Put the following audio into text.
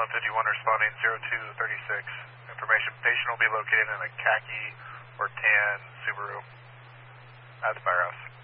151 responding 0236. Information, patient will be located in a khaki or tan Subaru at the firehouse.